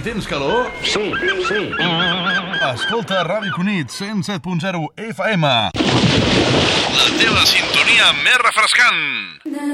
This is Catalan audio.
tens calor? Sí, sí. Escolta Ràdio Cunit 107.0 FM. La teva sintonia més refrescant.